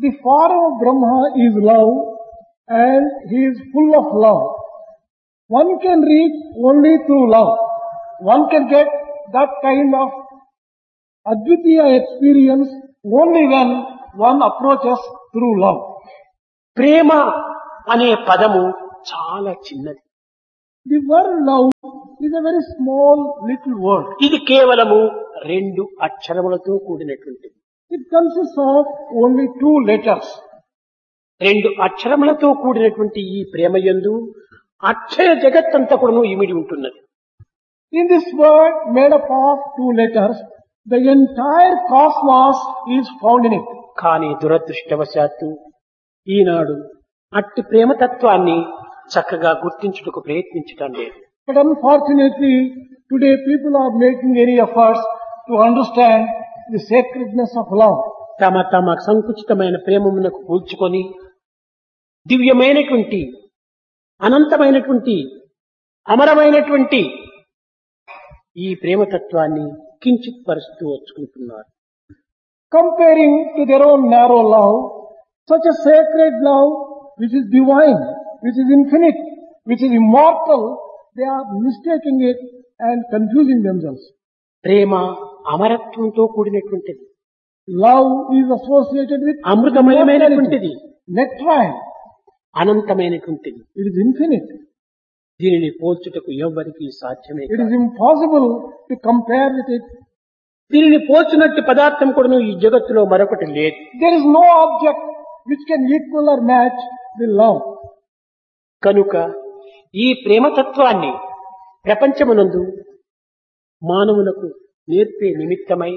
The form of Brahma is love and he is full of love. One can reach only through love. One can get that kind of Advitiya experience only when one approaches through love. ప్రేమ అనే పదము చాలా చిన్నది. The word love is a very small little word. ఇది కేవలము 2 అక్షరములతో కూడినటువంటిది. It consists of only 2 letters. 2 అక్షరములతో కూడినటువంటి ఈ ప్రేమయందు అక్షయ జగత్తంతా కూడాను ఇమిడి ఉంటున్నది. In this word made up of 2 letters, the entire cosmos is found in it. కానీ దురదృష్టవశాత్తు ఈనాడు అట్టి ప్రేమతత్వాన్ని చక్కగా గుర్తించుటకు ప్రయత్నించటం లేదు. But unfortunately, today people are making any efforts to understand the sacredness of love. తమ తమ సంకుచితమైన ప్రేమమునకు కూల్చుకొని దివ్యమైనటువంటి అనంతమైనటువంటి అమరమైనటువంటి ఈ ప్రేమతత్వాన్ని కించిత్ పరుస్తూ వచ్చుకుంటున్నారు. Comparing to their own narrow love, such a sacred love which is divine, which is infinite, which is immortal, they are mistaking it and confusing themselves. Prema అమరత్వంతో కూడినటువంటిది. Love is associated with అమృతమయమైనటువంటిది, nectarine. అనంతమైనటువంటిది. It is infinite. దీనిని పోల్చుటకు ఎవ్వరికీ సాధ్యమే It is కాదు. impossible to compare with it. దీనిని పోల్చునట్టి పదార్థం కూడా ఈ జగత్తులో మరొకటి లేదు. There is no object which can equal or match the love. కనుక ఈ ప్రేమతత్వాన్ని ప్రపంచమునందు మానవులకు నేర్పే నిమిత్తమై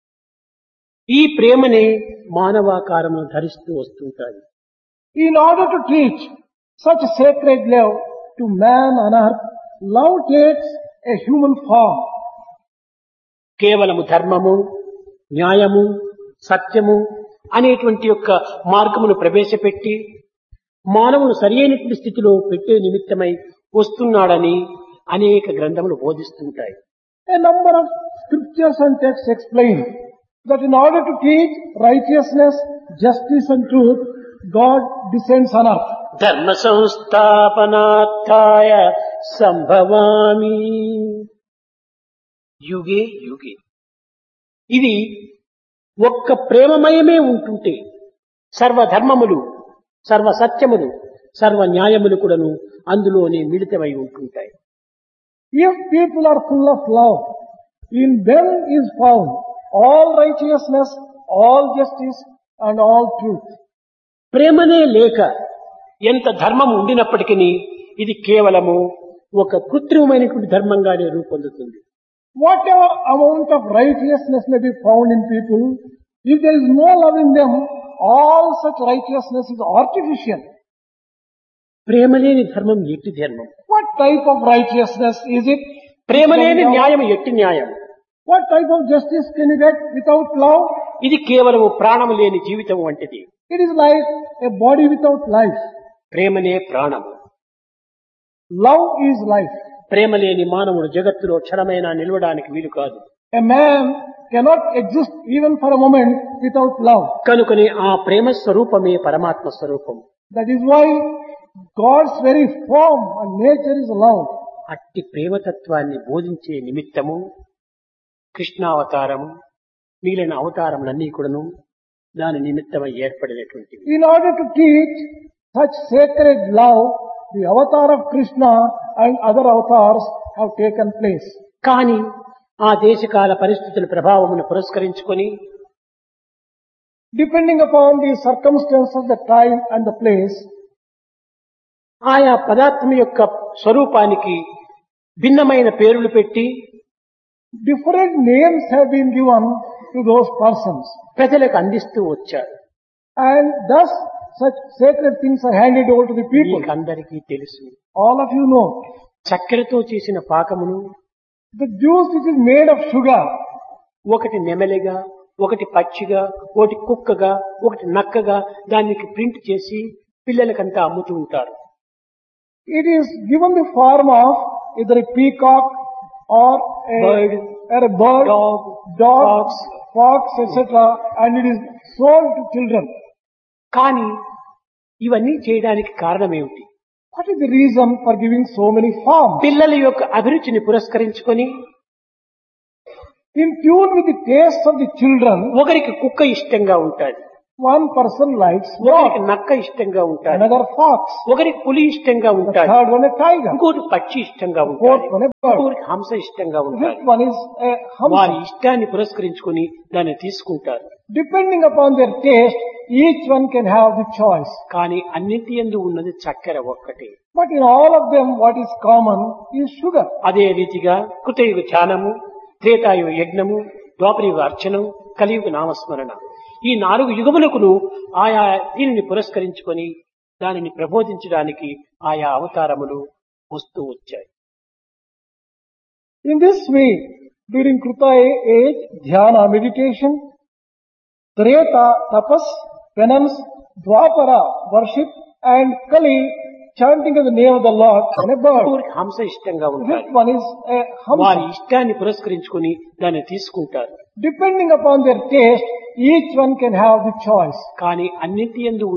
ఈ ప్రేమనే మానవాకారమును ధరిస్తూ వస్తుంటాయి. In order to teach such a sacred love to man on earth, love takes a human form. కేవలము ధర్మము, న్యాయము, సత్యము అనేటువంటి యొక్క మార్గమును ప్రవేశపెట్టి మానవును సరియైనటువంటి స్థితిలో పెట్టే నిమిత్తమై వస్తున్నాడని అనేక గ్రంథములు బోధిస్తుంటాయి. A number of scriptures and texts explain that in order to teach righteousness, justice and truth, God descends on earth. ధర్మ సంస్థాపనార్థాయ సంభవామి యుగే యుగే. ఇది ఒక్క ప్రేమమయమే ఉంటుంటే సర్వధర్మములు, సర్వ సత్యములు, సర్వ న్యాయములు కూడాను అందులోనే మిళితమై ఉంటుంటాయి. If people are full of love, in them is found all righteousness, all justice and all truth. ప్రేమనే లేక ఎంత ధర్మం ఉండినప్పటికీ ఇది కేవలము ఒక కృత్రిమమైనటువంటి ధర్మంగానే రూపొందుతుంది. Whatever amount of righteousness may be found in people, if there is no love in them, all such righteousness is artificial. ప్రేమ లేని ధర్మం ఎట్టి ధర్మం? What type of righteousness is it? ప్రేమ లేని న్యాయం ఎట్టి న్యాయం? What type of justice can you get without love? ఇది కేవలము ప్రాణము లేని జీవితం వంటిది. It is like a body without life. ప్రేమనే ప్రాణము. Love is life. ప్రేమ లేని మానవుడు జగత్తులో క్షణమైనా నిలవడానికి వీలు కాదు. A man cannot exist even for a moment without love. కనుకనే ఆ ప్రేమ స్వరూపమే పరమాత్మ స్వరూపం. That is why God's very form and nature is love. అట్టి ప్రేమతత్వాన్ని బోధించే నిమిత్తము కృష్ణావతారము, మిగిలిన అవతారములన్నీ కూడాను దాని నిమిత్తమై ఏర్పడినటువంటివి. In order to teach such sacred love, the avatar of Krishna and other avatars have taken place. కానీ ఆ దేశకాల పరిస్థితుల ప్రభావమును పురస్కరించుకొని Depending upon the circumstances, the time and the place, ఆయా పదార్థం యొక్క స్వరూపానికి భిన్నమైన పేర్లు పెట్టి different names have been given to those persons. ప్రజలకు అందిస్తూ వచ్చారు. And thus such sacred things are handed over to the people. మీకందరికీ తెలుసు, All of you know, చక్కెరతో చేసిన పాకమును the juice which is made of sugar, ఒకటి నెమలిగా, ఒకటి పక్షిగా, ఒకటి కుక్కగా, ఒకటి నక్కగా దానికి ప్రింట్ చేసి పిల్లలకంతా అమ్ముతూ ఉంటారు. it is given the form of either a peacock or a Bird, bird, dog, dog, fox. fox, etc. and it is sold to children. కానీ ఇవన్నీ చేయడానికి కారణం ఏమిటి? What is the reason for giving so many forms? పిల్లల యొక్క అభిరుచిని పురస్కరించుకొని In tune with the taste of the children, ఒకరికి కుక్క ఇష్టంగా ఉంటాడు, one person likes ఒకరికి dog, నక్క ఇష్టంగా ఉంటాడు, another fox, ఒకరికి పులి ఇష్టంగా the ఉంటాడు, third one a tiger, ఇంకోటి పక్షి ఇష్టంగా fourth ఉంటాడు, one a bird, ఇంకోటి హంస ఇష్టంగా fifth ఉంటాడు. one is a వారి humsa. ఇష్టాన్ని పురస్కరించుకొని దాన్ని తీసుకుంటారు. Depending upon their taste, each one can have the choice. కానీ అన్నింటి యందు ఉన్నది చక్కెర ఒక్కటే. But in all of them, what is common is sugar. అదే రీతిగా కృతయుగ ధ్యానము, త్రేతాయుగ యజ్ఞము, ద్వాపరయుగ అర్చనం, కలియుగ నామస్మరణ, ఈ 4 యుగములకును ఆయా దీనిని పురస్కరించుకొని దానిని ప్రబోధించడానికి ఆయా అవతారములు వస్తూ వచ్చాయి. In this way, during Krutaya age, dhyana meditation, Treta tapas, penance, Dwapara worship, and Kali chanting of the name of the Lord on a bird. ఇంకోటి హంస ఇష్టంగా The ఉంటారు. fifth one is a వారి humsa. ఇష్టాన్ని పురస్కరించుకొని దాన్ని తీసుకుంటారు. Depending upon their taste, each one can have the choice. కానీ అన్నింటి యందు